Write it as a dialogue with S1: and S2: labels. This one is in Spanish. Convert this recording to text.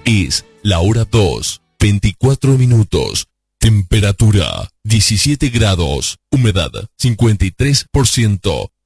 S1: Es la hora 2, 24 minutos. Temperatura 17 grados. Humedad 53%.